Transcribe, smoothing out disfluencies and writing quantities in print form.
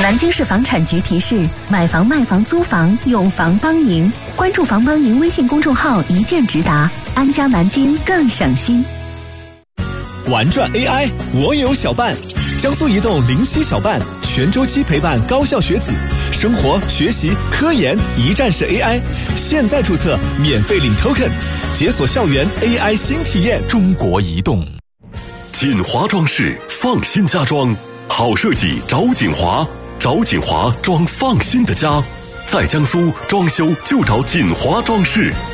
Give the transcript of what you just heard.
南京市房产局提示：买房、卖房、租房，用房帮赢。关注房帮赢微信公众号，一键直达，安家南京更省心。 玩转 AI， 我有小伴。江苏移动灵犀小伴，全周期陪伴高校学子，生活、学习、科研一站式 AI。现在注册，免费领 token， 解锁校园 AI 新体验。 中国移动。 锦华装饰，放心家装，好设计找锦华，找锦华装放心的家。在江苏装修就找锦华装饰。